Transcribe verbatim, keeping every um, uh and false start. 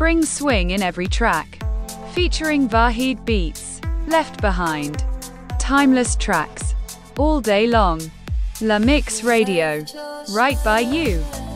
Spring swing in every track. Featuring Vahid Beats. Left Behind. Timeless tracks. All day long. La Mix Radio. Right by you.